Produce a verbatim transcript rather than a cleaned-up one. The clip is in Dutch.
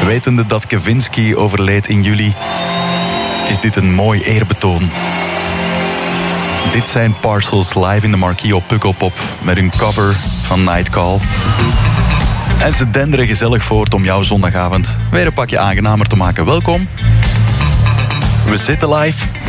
Wetende dat Kavinsky overleed in juli, is dit een mooi eerbetoon. Dit zijn Parcels live in de Marquee op Pukkelpop met een cover van Nightcall. En ze denderen gezellig voort om jouw zondagavond weer een pakje aangenamer te maken. Welkom. We zitten live.